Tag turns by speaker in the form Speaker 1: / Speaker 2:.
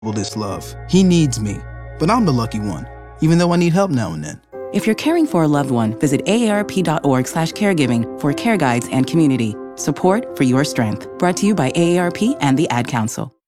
Speaker 1: this love. He needs me, but I'm the lucky one, even though I need help now and then.
Speaker 2: If you're caring for a loved one, visit aarp.org/caregiving for care guides and community. Support for your strength. Brought to you by AARP and the Ad Council.